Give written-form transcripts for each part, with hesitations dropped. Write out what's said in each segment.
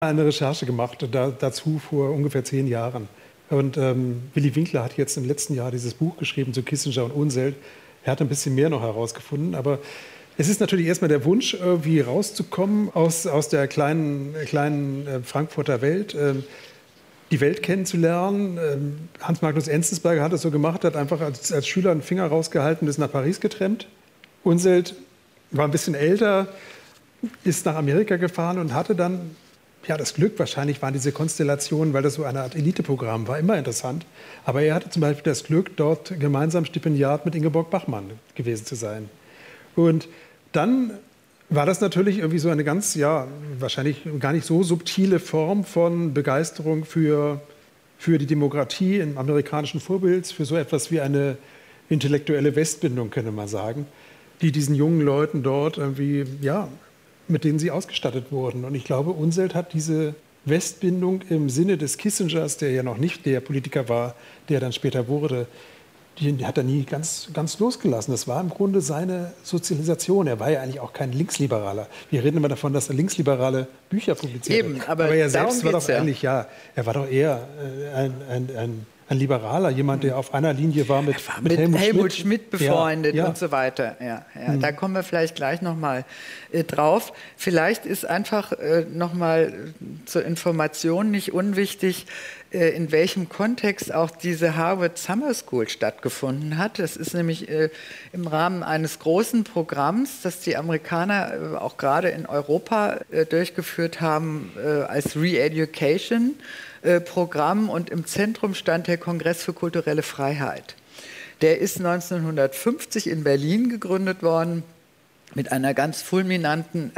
eine Recherche gemacht dazu vor ungefähr 10 Jahren. Und Willi Winkler hat jetzt im letzten Jahr dieses Buch geschrieben zu Kissinger und Unseld. Er hat ein bisschen mehr noch herausgefunden, aber es ist natürlich erstmal der Wunsch, irgendwie rauszukommen aus der kleinen Frankfurter Welt, die Welt kennenzulernen. Hans Magnus Enzensberger hat es so gemacht, hat einfach als Schüler einen Finger rausgehalten und ist nach Paris getrennt. Unseld war ein bisschen älter, ist nach Amerika gefahren und hatte dann das Glück, wahrscheinlich waren diese Konstellationen, weil das so eine Art Eliteprogramm war, immer interessant. Aber er hatte zum Beispiel das Glück, dort gemeinsam Stipendiat mit Ingeborg Bachmann gewesen zu sein. Und dann war das natürlich irgendwie so eine ganz, wahrscheinlich gar nicht so subtile Form von Begeisterung für die Demokratie im amerikanischen Vorbild, für so etwas wie eine intellektuelle Westbindung, könnte man sagen, die diesen jungen Leuten dort irgendwie, mit denen sie ausgestattet wurden. Und ich glaube, Unseld hat diese Westbindung im Sinne des Kissingers, der ja noch nicht der Politiker war, der dann später wurde, die hat er nie ganz losgelassen. Das war im Grunde seine Sozialisation. Er war ja eigentlich auch kein Linksliberaler. Wir reden immer davon, dass er linksliberale Bücher publiziert hat. Aber er selbst war doch eigentlich, er war doch eher ein Liberaler, jemand, der auf einer Linie war mit Helmut Schmidt befreundet und so weiter. Da kommen wir vielleicht gleich noch mal drauf. Vielleicht ist einfach noch mal zur Information nicht unwichtig, in welchem Kontext auch diese Harvard Summer School stattgefunden hat. Das ist nämlich im Rahmen eines großen Programms, das die Amerikaner auch gerade in Europa durchgeführt haben, als Re-Education Programm, und im Zentrum stand der Kongress für kulturelle Freiheit. Der ist 1950 in Berlin gegründet worden mit einer ganz fulminanten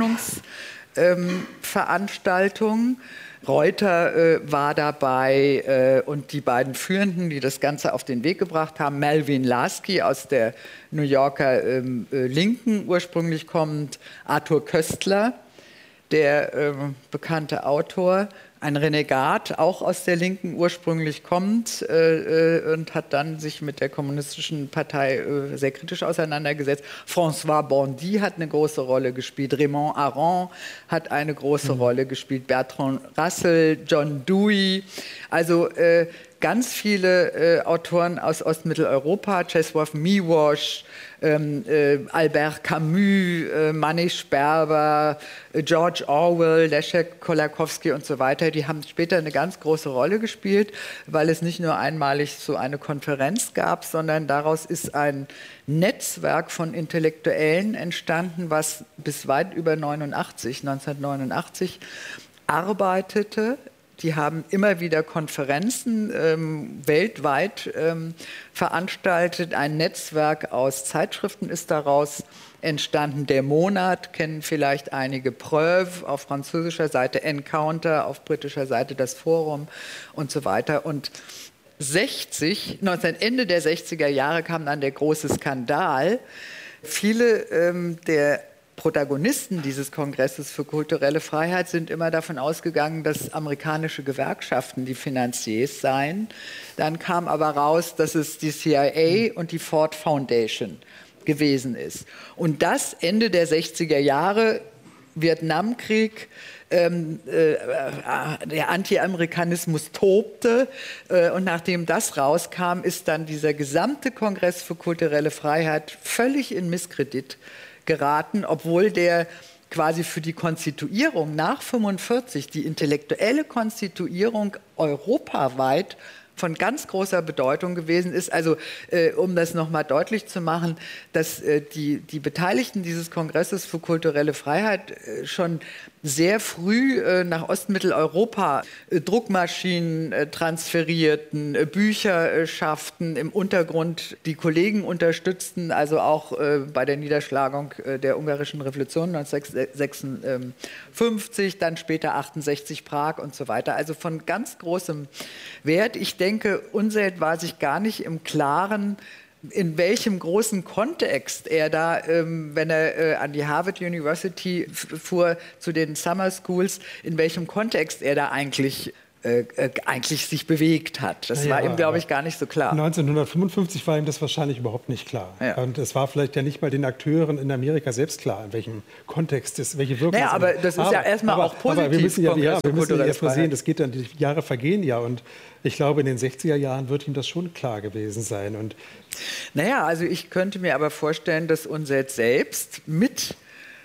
Eröffnungsveranstaltung. Reuter war dabei und die beiden Führenden, die das Ganze auf den Weg gebracht haben, Melvin Lasky aus der New Yorker Linken ursprünglich kommend, Arthur Köstler, der bekannte Autor, ein Renegat, auch aus der Linken ursprünglich kommend und hat dann sich mit der kommunistischen Partei sehr kritisch auseinandergesetzt. François Bondy hat eine große Rolle gespielt, Raymond Aron hat eine große Rolle gespielt, Bertrand Russell, John Dewey, also ganz viele Autoren aus Ostmitteleuropa, Czesław Miłosz, Albert Camus, Manny Sperber, George Orwell, Leszek Kolakowski und so weiter, die haben später eine ganz große Rolle gespielt, weil es nicht nur einmalig so eine Konferenz gab, sondern daraus ist ein Netzwerk von Intellektuellen entstanden, was bis weit über 1989 arbeitete. Die haben immer wieder Konferenzen weltweit veranstaltet. Ein Netzwerk aus Zeitschriften ist daraus entstanden. Der Monat kennen vielleicht einige, Preuve auf französischer Seite, Encounter auf britischer Seite, das Forum und so weiter. Und Ende der 60er Jahre kam dann der große Skandal. Viele der Protagonisten dieses Kongresses für kulturelle Freiheit sind immer davon ausgegangen, dass amerikanische Gewerkschaften die Finanziers seien. Dann kam aber raus, dass es die CIA und die Ford Foundation gewesen ist. Und das Ende der 60er Jahre, Vietnamkrieg, der Anti-Amerikanismus tobte und nachdem das rauskam, ist dann dieser gesamte Kongress für kulturelle Freiheit völlig in Misskredit geraten, obwohl der quasi für die Konstituierung nach 1945, die intellektuelle Konstituierung europaweit von ganz großer Bedeutung gewesen ist. Also um das nochmal deutlich zu machen, dass die Beteiligten dieses Kongresses für kulturelle Freiheit schon sehr früh nach Ostmitteleuropa Druckmaschinen transferierten, Bücher schafften, im Untergrund die Kollegen unterstützten, also auch bei der Niederschlagung der ungarischen Revolution 1956, dann später 68 Prag und so weiter. Also von ganz großem Wert. Ich denke, Unseld war sich gar nicht im Klaren, in welchem großen Kontext er da, wenn er an die Harvard University fuhr, zu den Summer Schools, in welchem Kontext er da eigentlich eigentlich sich bewegt hat. Das war ihm, glaube ich, gar nicht so klar. 1955 war ihm das wahrscheinlich überhaupt nicht klar. Ja. Und es war vielleicht ja nicht mal den Akteuren in Amerika selbst klar, in welchem Kontext ist, welche Wirkung naja, aber das ist ja erstmal auch positiv. Aber wir müssen ja erst mal sehen, das geht dann, die Jahre vergehen ja. Und ich glaube, in den 60er Jahren wird ihm das schon klar gewesen sein. Und naja, also ich könnte mir aber vorstellen, dass Unseld selbst mit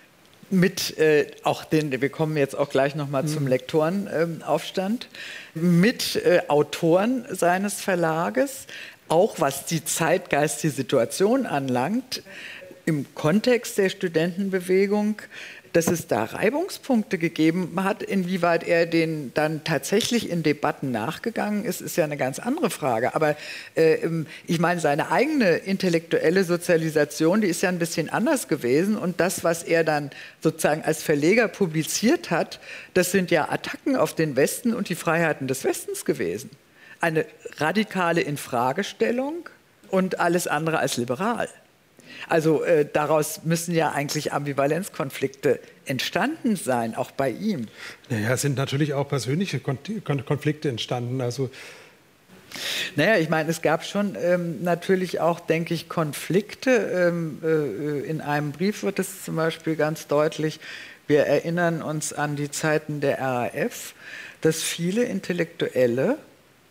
auch wir kommen jetzt auch gleich nochmal zum Lektorenaufstand, mit Autoren seines Verlages, auch was die zeitgeistige Situation anlangt, im Kontext der Studentenbewegung, dass es da Reibungspunkte gegeben hat. Inwieweit er den dann tatsächlich in Debatten nachgegangen ist, ist ja eine ganz andere Frage. Aber ich meine, seine eigene intellektuelle Sozialisation, die ist ja ein bisschen anders gewesen. Und das, was er dann sozusagen als Verleger publiziert hat, das sind ja Attacken auf den Westen und die Freiheiten des Westens gewesen. Eine radikale Infragestellung und alles andere als liberal. Also daraus müssen ja eigentlich Ambivalenzkonflikte entstanden sein, auch bei ihm. Naja, es sind natürlich auch persönliche Konflikte entstanden. Also naja, ich meine, es gab schon natürlich auch, denke ich, Konflikte. In einem Brief wird es zum Beispiel ganz deutlich, wir erinnern uns an die Zeiten der RAF, dass viele Intellektuelle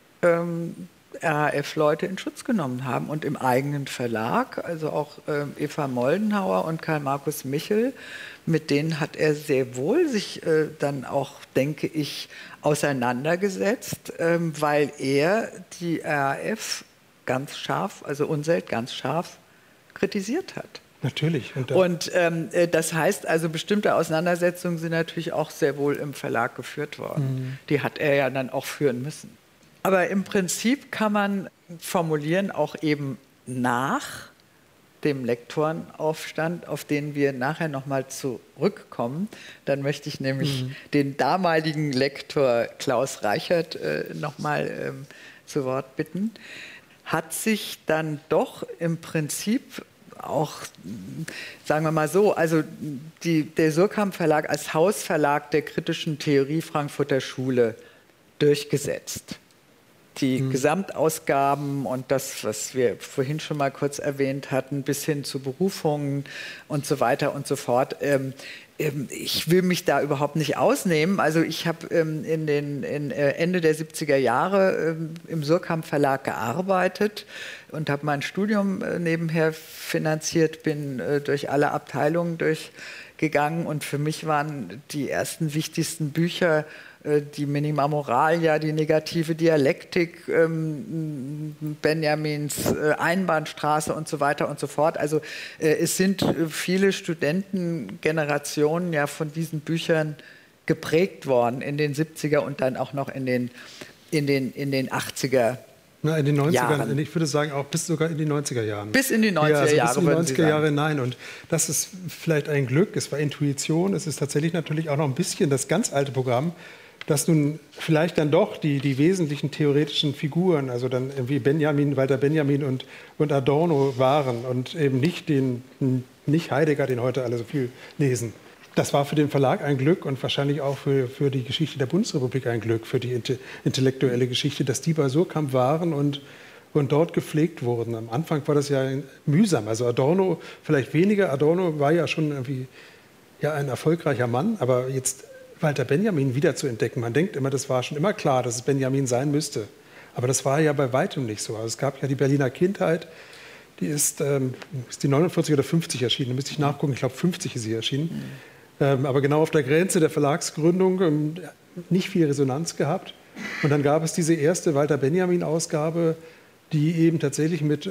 RAF-Leute in Schutz genommen haben und im eigenen Verlag, also auch Eva Moldenhauer und Karl Markus Michel, mit denen hat er sehr wohl sich dann auch, denke ich, auseinandergesetzt, weil er die RAF ganz scharf, also Unseld ganz scharf kritisiert hat. Natürlich. Und das heißt also, bestimmte Auseinandersetzungen sind natürlich auch sehr wohl im Verlag geführt worden. Die hat er ja dann auch führen müssen. Aber im Prinzip kann man formulieren, auch eben nach dem Lektorenaufstand, auf den wir nachher nochmal zurückkommen. Dann möchte ich nämlich den damaligen Lektor Klaus Reichert nochmal zu Wort bitten. Hat sich dann doch im Prinzip auch, sagen wir mal so, also der Suhrkamp Verlag als Hausverlag der kritischen Theorie Frankfurter Schule durchgesetzt. Die Gesamtausgaben und das, was wir vorhin schon mal kurz erwähnt hatten, bis hin zu Berufungen und so weiter und so fort. Ich will mich da überhaupt nicht ausnehmen. Also ich habe Ende der 70er Jahre im Suhrkamp Verlag gearbeitet und habe mein Studium nebenher finanziert, bin durch alle Abteilungen durchgegangen und für mich waren die ersten wichtigsten Bücher die Minima Moralia, die negative Dialektik, Benjamins Einbahnstraße und so weiter und so fort. Also es sind viele Studentengenerationen ja von diesen Büchern geprägt worden in den 70er und dann auch noch in den 80er. Na, in den 90ern, Jahren. Ich würde sagen auch bis sogar in die 90er Jahren. Bis in die 90er Jahre. Bis in die 90er Jahre hinein. Und das ist vielleicht ein Glück, es war Intuition, es ist tatsächlich natürlich auch noch ein bisschen das ganz alte Programm, dass nun vielleicht dann doch die wesentlichen theoretischen Figuren, also dann irgendwie Walter Benjamin und Adorno waren und eben nicht Heidegger, den heute alle so viel lesen. Das war für den Verlag ein Glück und wahrscheinlich auch für die Geschichte der Bundesrepublik ein Glück, für die intellektuelle Geschichte, dass die bei Suhrkamp waren und dort gepflegt wurden. Am Anfang war das ja mühsam. Also Adorno vielleicht weniger. Adorno war ja schon irgendwie ein erfolgreicher Mann, aber jetzt Walter Benjamin wieder zu entdecken. Man denkt immer, das war schon immer klar, dass es Benjamin sein müsste. Aber das war ja bei weitem nicht so. Also es gab ja die Berliner Kindheit, die ist die 49 oder 50 erschienen. Da müsste ich nachgucken, ich glaube 50 ist sie erschienen. Aber genau auf der Grenze der Verlagsgründung nicht viel Resonanz gehabt. Und dann gab es diese erste Walter Benjamin-Ausgabe, die eben tatsächlich mit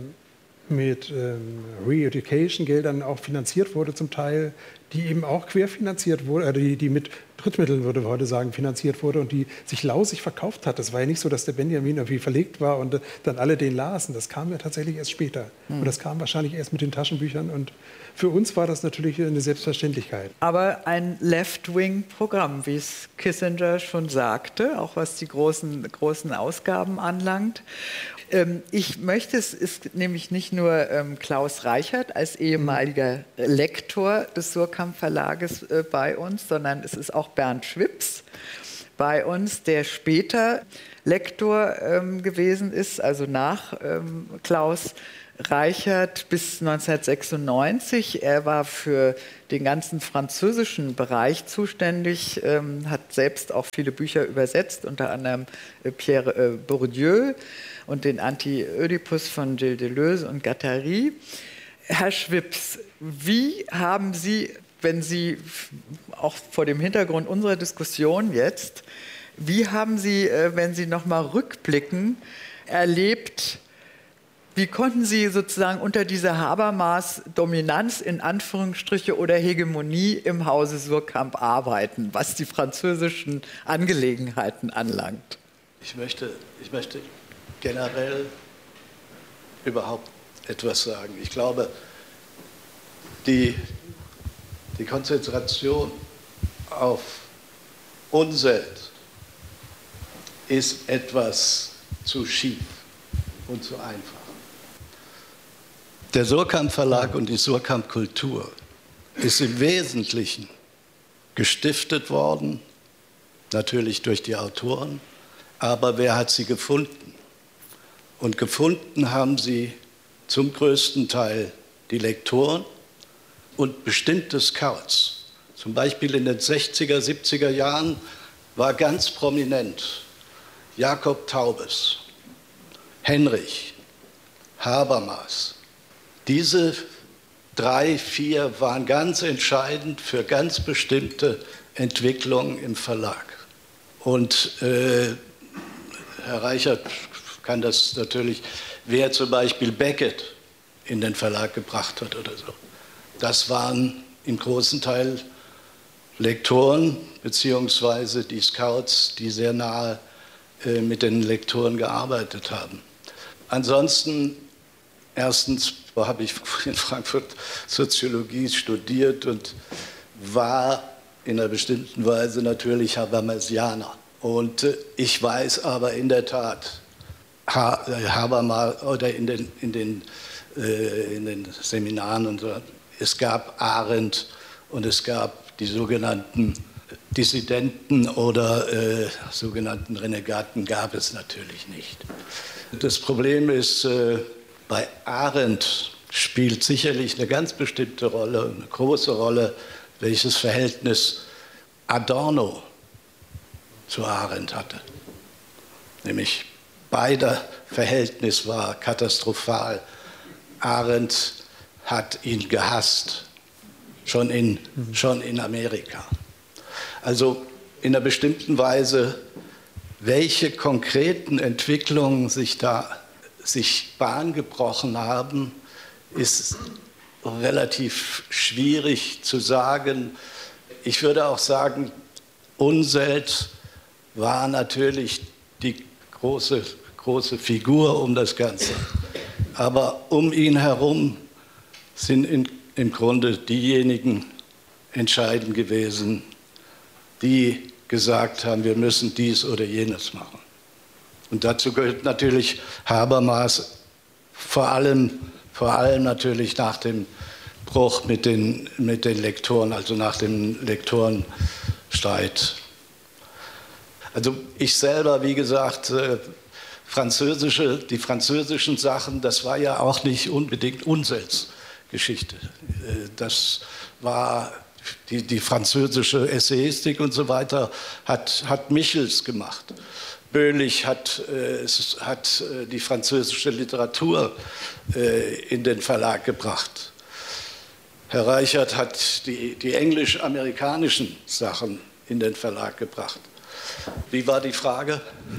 Re-Education-Geldern auch finanziert wurde zum Teil, die eben auch querfinanziert wurde, die mit Drittmitteln, würde man heute sagen, finanziert wurde und die sich lausig verkauft hat. Das war ja nicht so, dass der Benjamin irgendwie verlegt war und dann alle den lasen. Das kam ja tatsächlich erst später. Und das kam wahrscheinlich erst mit den Taschenbüchern. Und für uns war das natürlich eine Selbstverständlichkeit. Aber ein Left-Wing-Programm, wie es Kissinger schon sagte, auch was die großen Ausgaben anlangt. Ich möchte, es ist nämlich nicht nur Klaus Reichert als ehemaliger Lektor des Suhrkamp Verlages bei uns, sondern es ist auch Bernd Schwips bei uns, der später Lektor gewesen ist, also nach Klaus Reichert bis 1996. Er war für den ganzen französischen Bereich zuständig, hat selbst auch viele Bücher übersetzt, unter anderem Pierre Bourdieu und den Anti-Ödipus von Gilles Deleuze und Guattari. Herr Schwips, wie haben Sie, wenn Sie auch vor dem Hintergrund unserer Diskussion jetzt, wie haben Sie, wenn Sie noch mal rückblicken, erlebt, wie konnten Sie sozusagen unter dieser Habermas-Dominanz in Anführungsstriche oder Hegemonie im Hause Suhrkamp arbeiten, was die französischen Angelegenheiten anlangt? Ich möchte generell überhaupt etwas sagen. Ich glaube, die Konzentration auf Umwelt ist etwas zu schief und zu einfach. Der Suhrkamp Verlag und die Suhrkamp Kultur ist im Wesentlichen gestiftet worden, natürlich durch die Autoren, aber wer hat sie gefunden? Und gefunden haben sie zum größten Teil die Lektoren und bestimmte Scouts. Zum Beispiel in den 60er, 70er Jahren war ganz prominent Jakob Taubes, Henrich, Habermas. Diese 3, 4 waren ganz entscheidend für ganz bestimmte Entwicklungen im Verlag. Und Herr Reichert kann das natürlich, wer zum Beispiel Beckett in den Verlag gebracht hat oder so. Das waren im großen Teil Lektoren beziehungsweise die Scouts, die sehr nahe mit den Lektoren gearbeitet haben. Ansonsten, erstens habe ich in Frankfurt Soziologie studiert und war in einer bestimmten Weise natürlich Habermasianer. Und ich weiß aber in der Tat, Habermas oder in den Seminaren und so, es gab Arendt und es gab die sogenannten Dissidenten oder sogenannten Renegaten gab es natürlich nicht. Das Problem ist, bei Arendt spielt sicherlich eine ganz bestimmte Rolle, eine große Rolle, welches Verhältnis Adorno zu Arendt hatte. Nämlich beider Verhältnis war katastrophal. Arendt hat ihn gehasst, schon in Amerika. Also in einer bestimmten Weise, welche konkreten Entwicklungen sich Bahn gebrochen haben, ist relativ schwierig zu sagen. Ich würde auch sagen, Unseld war natürlich die große Figur um das Ganze. Aber um ihn herum sind im Grunde diejenigen entscheidend gewesen, die gesagt haben, wir müssen dies oder jenes machen. Und dazu gehört natürlich Habermas, vor allem natürlich nach dem Bruch mit den Lektoren, also nach dem Lektorenstreit. Also ich selber, wie gesagt, die französischen Sachen, das war ja auch nicht unbedingt Unselts Geschichte. Das war die französische Essayistik und so weiter, hat Michels gemacht. Böhlich hat die französische Literatur in den Verlag gebracht. Herr Reichert hat die englisch-amerikanischen Sachen in den Verlag gebracht. Wie war die Frage?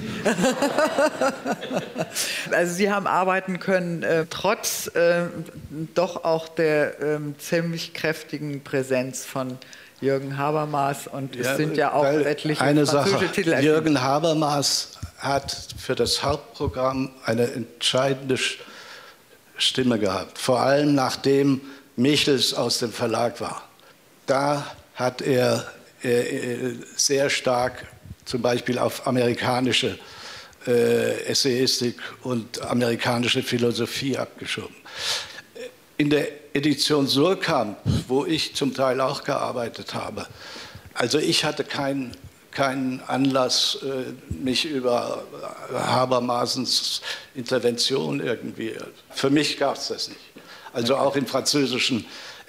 Also Sie haben arbeiten können, trotz doch auch der ziemlich kräftigen Präsenz von Jürgen Habermas, und es sind ja auch etliche französische Titel erschienen. Jürgen Habermas hat für das Hauptprogramm eine entscheidende Stimme gehabt, vor allem nachdem Michels aus dem Verlag war. Da hat er sehr stark zum Beispiel auf amerikanische Essayistik und amerikanische Philosophie abgeschoben. In der Edition Suhrkamp, wo ich zum Teil auch gearbeitet habe, also ich hatte kein keinen Anlass, mich über Habermasens Intervention irgendwie. Für mich gab es das nicht. Also auch in den Französischen.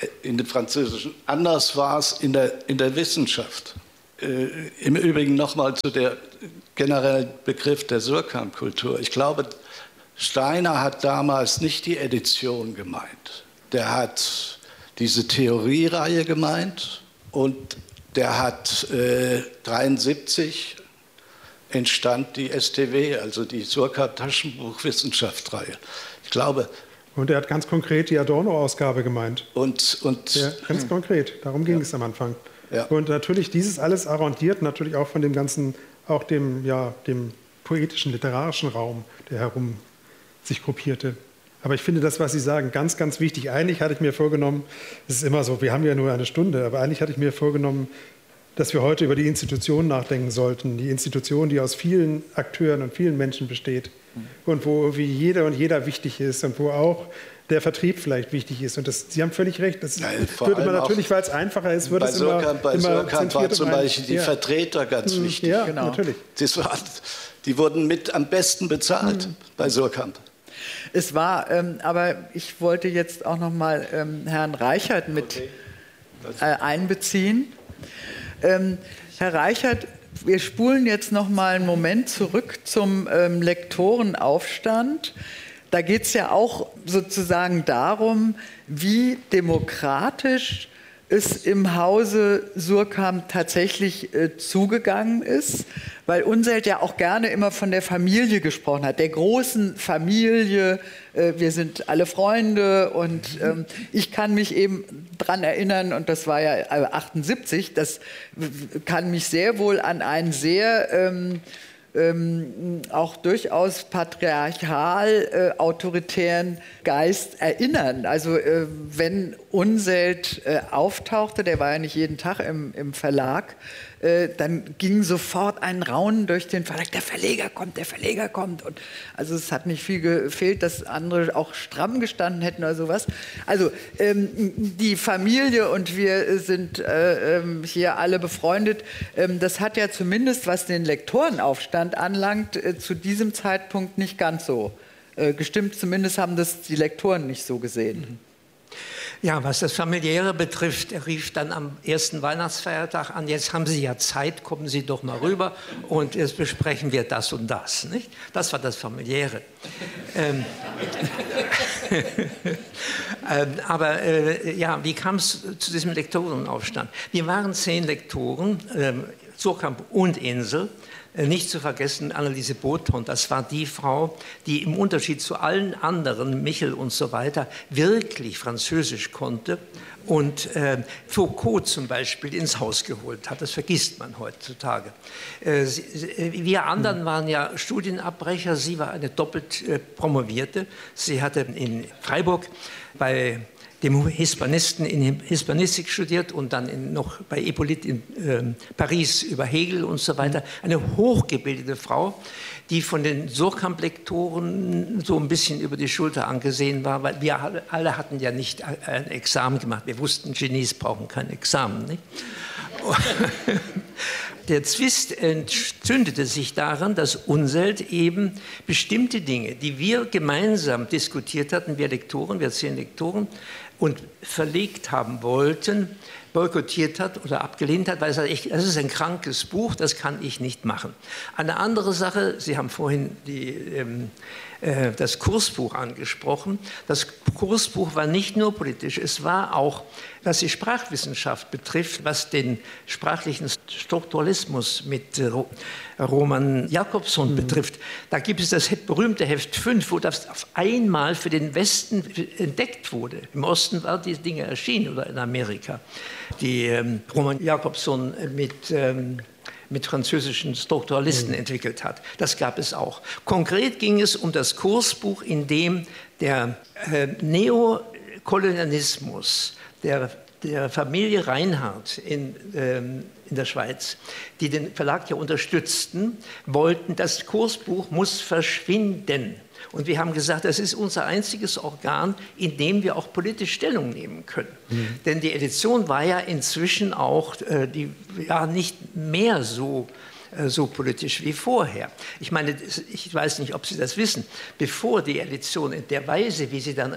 Anders war es in der Wissenschaft. Im Übrigen nochmal zu der generellen Begriff der Suhrkamp-Kultur. Ich glaube, Steiner hat damals nicht die Edition gemeint. Der hat diese Theoriereihe gemeint und der hat 1973 entstand die STW, also die Suhrkamp-Taschenbuchwissenschaftsreihe. Ich glaube. Und er hat ganz konkret die Adorno-Ausgabe gemeint. Ja, ganz konkret, darum ging es am Anfang. Ja. Und natürlich dieses alles arrondiert natürlich auch von dem ganzen, auch dem poetischen, literarischen Raum, der herum sich gruppierte. Aber ich finde das, was Sie sagen, ganz, ganz wichtig. Eigentlich hatte ich mir vorgenommen, es ist immer so, wir haben ja nur eine Stunde, aber eigentlich hatte ich mir vorgenommen, dass wir heute über die Institution nachdenken sollten. Die Institution, die aus vielen Akteuren und vielen Menschen besteht und wo irgendwie jeder und jeder wichtig ist und wo auch der Vertrieb vielleicht wichtig ist. Und Sie haben völlig recht. Das würde man natürlich, weil es einfacher ist, würde es immer bei Suhrkamp waren zum Beispiel die Vertreter ganz wichtig. Ja, genau. Natürlich. Die wurden mit am besten bezahlt bei Suhrkamp. Es war, aber ich wollte jetzt auch noch mal Herrn Reichert mit einbeziehen. Herr Reichert, wir spulen jetzt noch mal einen Moment zurück zum Lektorenaufstand. Da geht es ja auch sozusagen darum, wie demokratisch es im Hause Suhrkamp tatsächlich zugegangen ist, weil Unseld ja auch gerne immer von der Familie gesprochen hat, der großen Familie, wir sind alle Freunde und ich kann mich eben dran erinnern, und das war ja 78, das kann mich sehr wohl an einen sehr auch durchaus patriarchal autoritären Geist erinnern. Also wenn Unseld auftauchte, der war ja nicht jeden Tag im Verlag, dann ging sofort ein Raunen durch den Verlag, der Verleger kommt. Und also es hat nicht viel gefehlt, dass andere auch stramm gestanden hätten oder sowas. Also die Familie und wir sind hier alle befreundet, das hat ja zumindest, was den Lektorenaufstand anlangt, zu diesem Zeitpunkt nicht ganz so gestimmt. Zumindest haben das die Lektoren nicht so gesehen. Ja, was das Familiäre betrifft, er rief dann am ersten Weihnachtsfeiertag an, jetzt haben Sie ja Zeit, kommen Sie doch mal rüber und jetzt besprechen wir das und das. Nicht? Das war das Familiäre. Ja, wie kam es zu diesem Lektorenaufstand? Wir waren 10 Lektoren, Suhrkamp und Insel. Nicht zu vergessen, Anneliese Bothon, das war die Frau, die im Unterschied zu allen anderen, Michel und so weiter, wirklich Französisch konnte und Foucault zum Beispiel ins Haus geholt hat. Das vergisst man heutzutage. Wir anderen waren ja Studienabbrecher, sie war eine doppelt Promovierte. Sie hatte in Freiburg bei dem Hispanisten in Hispanistik studiert und dann noch bei Hippolyte in Paris über Hegel und so weiter. Eine hochgebildete Frau, die von den Suhrkamp-Lektoren so ein bisschen über die Schulter angesehen war, weil wir alle hatten ja nicht ein Examen gemacht. Wir wussten, Genies brauchen kein Examen. Nicht? Der Zwist entzündete sich daran, dass Unseld eben bestimmte Dinge, die wir gemeinsam diskutiert hatten, wir 10 Lektoren, und verlegt haben wollten, boykottiert hat oder abgelehnt hat, weil er sagt, das ist ein krankes Buch, das kann ich nicht machen. Eine andere Sache, Sie haben vorhin das Kursbuch angesprochen. Das Kursbuch war nicht nur politisch, es war auch, was die Sprachwissenschaft betrifft, was den sprachlichen Strukturalismus mit Roman Jakobson betrifft. Da gibt es das berühmte Heft 5, wo das auf einmal für den Westen entdeckt wurde. Im Osten waren die Dinge erschienen oder in Amerika. Die Roman Jakobson mit französischen Strukturalisten entwickelt hat. Das gab es auch. Konkret ging es um das Kursbuch, in dem der Neokolonialismus der Familie Reinhardt in der Schweiz, die den Verlag ja unterstützten, wollten, das Kursbuch muss verschwinden. Und wir haben gesagt, das ist unser einziges Organ, in dem wir auch politisch Stellung nehmen können. Denn die Edition war ja inzwischen auch nicht mehr so politisch wie vorher. Ich meine, ich weiß nicht, ob Sie das wissen, bevor die Edition in der Weise, wie sie dann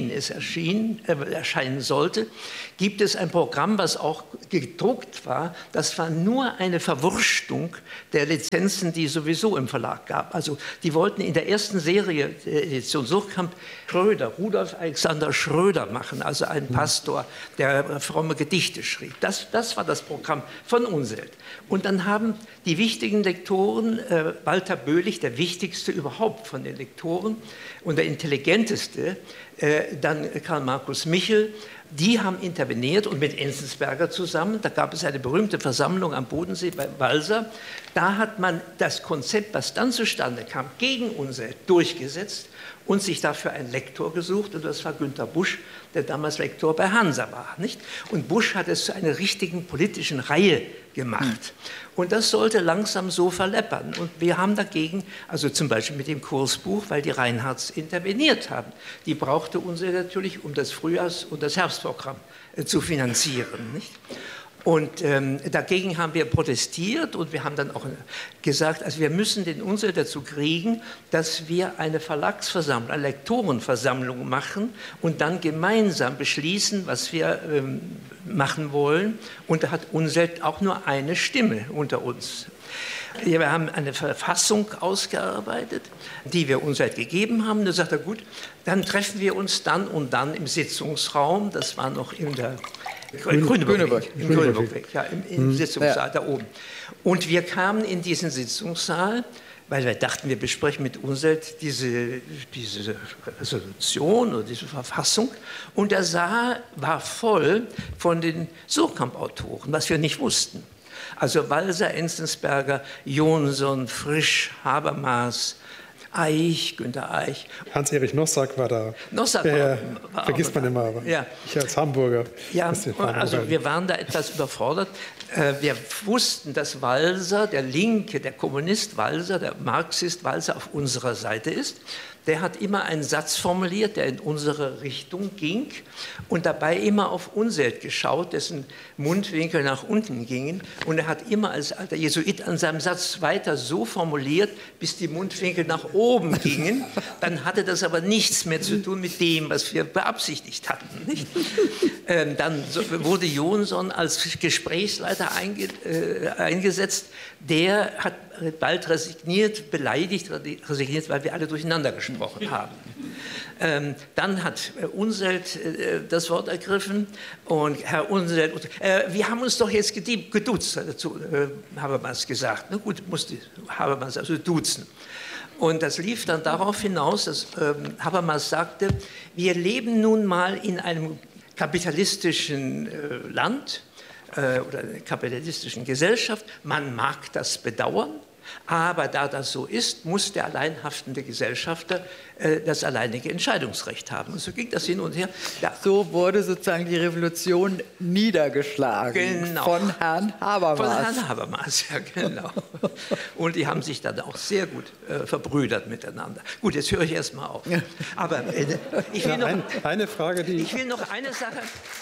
erscheinen sollte, gibt es ein Programm, was auch gedruckt war. Das war nur eine Verwurstung der Lizenzen, die es sowieso im Verlag gab. Also die wollten in der ersten Serie der Edition Suhrkamp Rudolf Alexander Schröder machen, also ein Pastor, der fromme Gedichte schrieb. Das war das Programm von Unseld. Und dann haben die wichtigen Lektoren, Walter Böhlich, der wichtigste überhaupt von den Lektoren und der intelligenteste, dann Karl Markus Michel, die haben interveniert und mit Enzensberger zusammen, da gab es eine berühmte Versammlung am Bodensee bei Walser, da hat man das Konzept, was dann zustande kam, gegen Unseld durchgesetzt und sich dafür einen Lektor gesucht, und das war Günter Busch, der damals Lektor bei Hansa war. Nicht? Und Busch hat es zu einer richtigen politischen Reihe gemacht. Und das sollte langsam so verleppern. Und wir haben dagegen, also zum Beispiel mit dem Kursbuch, weil die Reinhardts interveniert haben. Die brauchte Unseld natürlich, um das Frühjahrs- und das Herbstprogramm zu finanzieren. Nicht? Und dagegen haben wir protestiert, und wir haben dann auch gesagt, also wir müssen den Unseld dazu kriegen, dass wir eine Verlagsversammlung, eine Lektorenversammlung machen und dann gemeinsam beschließen, was wir machen wollen. Und da hat Unseld auch nur eine Stimme unter uns. Wir haben eine Verfassung ausgearbeitet, die wir Unseld gegeben haben. Da sagt er, gut, dann treffen wir uns dann und dann im Sitzungsraum. Das war noch in der Grüneburg, im Sitzungssaal da oben. Und wir kamen in diesen Sitzungssaal, weil wir dachten, wir besprechen mit Unseld diese Resolution oder diese Verfassung. Und der Saal war voll von den Suhrkamp-Autoren, was wir nicht wussten. Also Walser, Enzensberger, Jonsson, Frisch, Habermas, Eich, Günter Eich. Hans-Erich Nossack war da. Nossack war vergisst man immer, aber ich als Hamburger. Ja, also wir waren da etwas überfordert. Wir wussten, dass Walser, der Linke, der Kommunist Walser, der Marxist Walser auf unserer Seite ist. Der hat immer einen Satz formuliert, der in unsere Richtung ging und dabei immer auf Unseld geschaut, dessen Mundwinkel nach unten gingen. Und er hat immer als alter Jesuit an seinem Satz weiter so formuliert, bis die Mundwinkel nach oben gingen. Dann hatte das aber nichts mehr zu tun mit dem, was wir beabsichtigt hatten. Nicht? Dann wurde Jonsson als Gesprächsleiter eingesetzt. Der hat bald beleidigt, weil wir alle durcheinander gesprochen haben. Dann hat Unseld das Wort ergriffen und Herr Unseld, wir haben uns doch jetzt geduzt, hat dazu Habermas gesagt. Na gut, musste Habermas also duzen. Und das lief dann darauf hinaus, dass Habermas sagte, wir leben nun mal in einem kapitalistischen Land, oder einer kapitalistischen Gesellschaft. Man mag das bedauern, aber da das so ist, muss der alleinhaftende Gesellschafter das alleinige Entscheidungsrecht haben. Und so ging das hin und her. Ja. So wurde sozusagen die Revolution niedergeschlagen von Herrn Habermas. Von Herrn Habermas, ja genau. Und die haben sich dann auch sehr gut verbrüdert miteinander. Gut, jetzt höre ich erst mal auf. Aber ich will noch eine Frage, ich will noch eine Sache.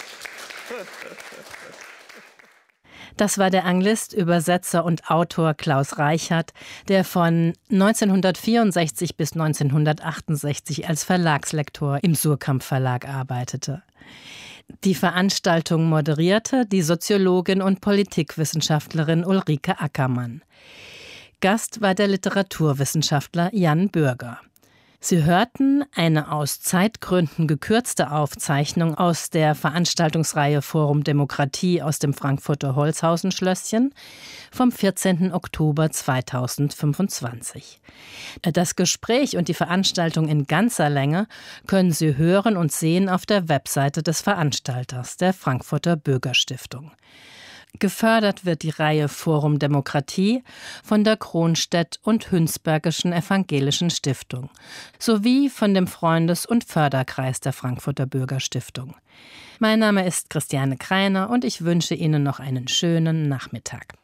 Das war der Anglist, Übersetzer und Autor Klaus Reichert, der von 1964 bis 1968 als Verlagslektor im Suhrkamp Verlag arbeitete. Die Veranstaltung moderierte die Soziologin und Politikwissenschaftlerin Ulrike Ackermann. Gast war der Literaturwissenschaftler Jan Bürger. Sie hörten eine aus Zeitgründen gekürzte Aufzeichnung aus der Veranstaltungsreihe Forum Demokratie aus dem Frankfurter Holzhausen-Schlösschen vom 14. Oktober 2025. Das Gespräch und die Veranstaltung in ganzer Länge können Sie hören und sehen auf der Webseite des Veranstalters, der Frankfurter Bürgerstiftung. Gefördert wird die Reihe Forum Demokratie von der Kronstedt- und Hünsbergischen Evangelischen Stiftung sowie von dem Freundes- und Förderkreis der Frankfurter Bürgerstiftung. Mein Name ist Christiane Kreiner und ich wünsche Ihnen noch einen schönen Nachmittag.